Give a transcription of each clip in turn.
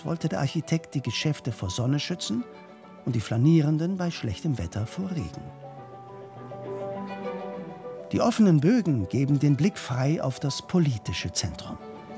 Haus wollte der Architekt die Geschäfte vor Sonne schützen und die Flanierenden bei schlechtem Wetter vor Regen. Die offenen Bögen geben den Blick frei auf das politische Zentrum.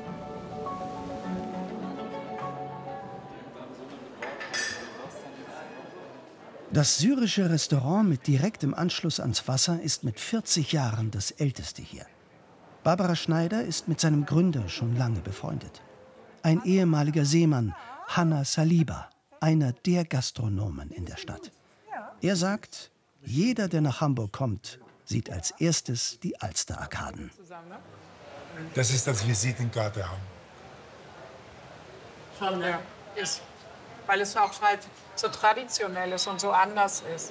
Das syrische Restaurant mit direktem Anschluss ans Wasser ist mit 40 Jahren das älteste hier. Barbara Schneider ist mit seinem Gründer schon lange befreundet. Ein ehemaliger Seemann, Hanna Saliba, einer der Gastronomen in der Stadt. Er sagt, jeder, der nach Hamburg kommt, sieht als erstes die Alster-Arkaden. Das ist das Visitenkarte Hamburg. Schon, ja. Ist, weil es auch halt so traditionell ist und so anders ist.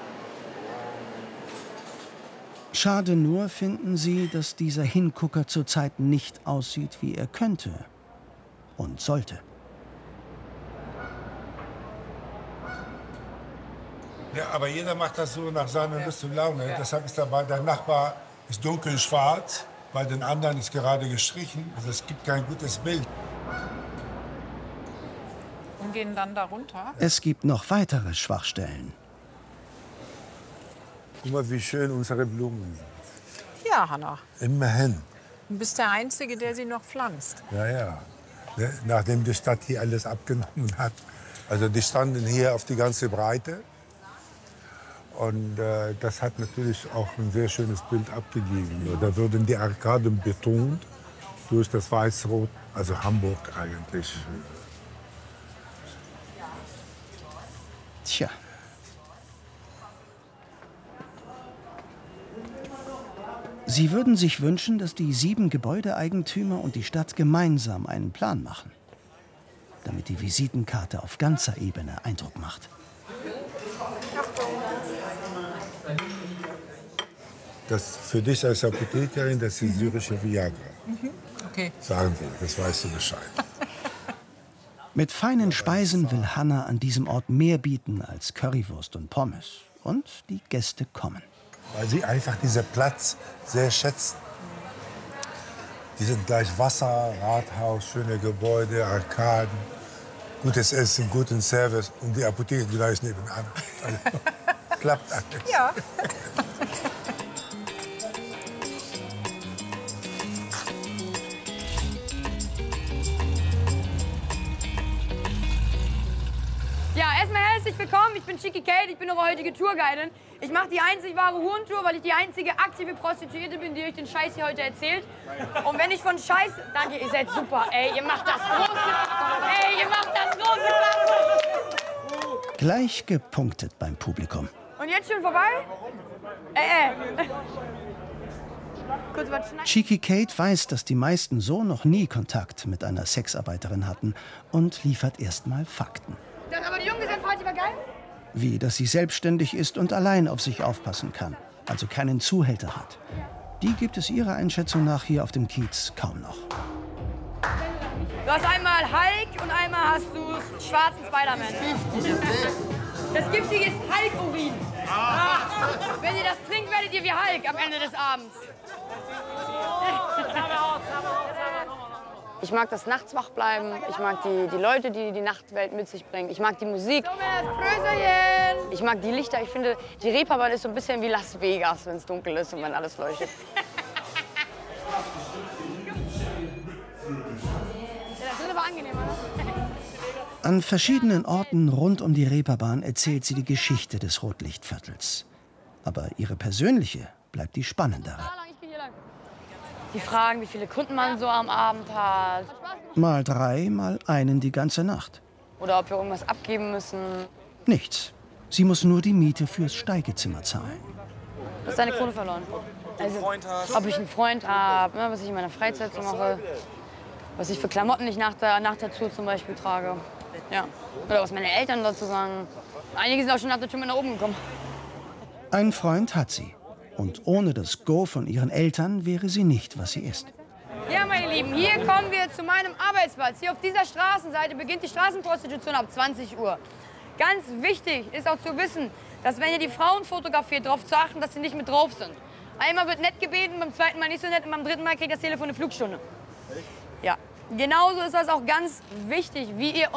Schade nur, finden sie, dass dieser Hingucker zurzeit nicht aussieht, wie er könnte und sollte. Ja, aber jeder macht das so nach seiner Lust und Laune. Ja. Deshalb ist dabei, der Nachbar ist dunkelschwarz, bei den anderen ist gerade gestrichen. Also es gibt kein gutes Bild. Und gehen dann da runter? Es gibt noch weitere Schwachstellen. Guck mal, wie schön unsere Blumen sind. Ja, Hanna. Immerhin. Du bist der Einzige, der sie noch pflanzt. Ja, ja. Nachdem die Stadt hier alles abgenommen hat. Also die standen hier auf die ganze Breite. Und das hat natürlich auch ein sehr schönes Bild abgegeben. Da wurden die Arkaden betont durch das Weiß-Rot, also Hamburg eigentlich. Tja. Sie würden sich wünschen, dass die 7 Gebäudeeigentümer und die Stadt gemeinsam einen Plan machen, damit die Visitenkarte auf ganzer Ebene Eindruck macht. Das für dich als Apothekerin, das ist syrische Viagra. Okay. Sagen wir, das weißt du Bescheid. Mit feinen Speisen will Hanna an diesem Ort mehr bieten als Currywurst und Pommes. Und die Gäste kommen. Weil sie einfach diesen Platz sehr schätzen. Die sind gleich Wasser, Rathaus, schöne Gebäude, Arkaden, gutes Essen, guten Service und die Apotheke gleich nebenan. Also, klappt alles. Ja. Ja, erstmal herzlich willkommen. Ich bin Chicky Kate, ich bin eure heutige Tourguidin. Ich mache die einzig wahre Hurentour, weil ich die einzige aktive Prostituierte bin, die euch den Scheiß hier heute erzählt. Und wenn ich von Scheiß... Danke, ihr seid super. Ey, ihr macht das große... Ey, ihr macht das große Klasse. Gleich gepunktet beim Publikum. Und jetzt schon vorbei? Kurz was schneiden. Chicky Kate weiß, dass die meisten so noch nie Kontakt mit einer Sexarbeiterin hatten und liefert erstmal Fakten. Aber die Junggesellenparty war geil? Wie, dass sie selbstständig ist und allein auf sich aufpassen kann, also keinen Zuhälter hat. Die gibt es ihrer Einschätzung nach hier auf dem Kiez kaum noch. Du hast einmal Hulk und einmal hast du schwarzen Spider-Man. Das Giftige ist Hulk-Urin. Wenn ihr das trinkt, werdet ihr wie Hulk am Ende des Abends. Ich mag das nachts wach bleiben. Ich mag die Leute, die die Nachtwelt mit sich bringen. Ich mag die Musik. Ich mag die Lichter. Ich finde, die Reeperbahn ist so ein bisschen wie Las Vegas, wenn es dunkel ist und wenn alles leuchtet. Das ist aber angenehm, oder? An verschiedenen Orten rund um die Reeperbahn erzählt sie die Geschichte des Rotlichtviertels. Aber ihre persönliche bleibt die spannendere. Die fragen, wie viele Kunden man so am Abend hat. Mal 3, mal einen die ganze Nacht. Oder ob wir irgendwas abgeben müssen. Nichts. Sie muss nur die Miete fürs Steigezimmer zahlen. Du hast deine Krone verloren. Also, ob ich einen Freund habe, ne, was ich in meiner Freizeit so mache. Was ich für Klamotten nicht nach der Tour zum Beispiel trage. Ja. Oder was meine Eltern dazu sagen. Einige sind auch schon nach der Tour mit nach oben gekommen. Einen Freund hat sie. Und ohne das Go von ihren Eltern wäre sie nicht, was sie ist. Ja, meine Lieben, hier kommen wir zu meinem Arbeitsplatz. Hier auf dieser Straßenseite beginnt die Straßenprostitution ab 20 Uhr. Ganz wichtig ist auch zu wissen, dass wenn ihr die Frauen fotografiert, darauf zu achten, dass sie nicht mit drauf sind. Einmal wird nett gebeten, beim zweiten Mal nicht so nett und beim dritten Mal kriegt das Telefon eine Flugstunde. Ja, genauso ist das auch ganz wichtig, wie ihr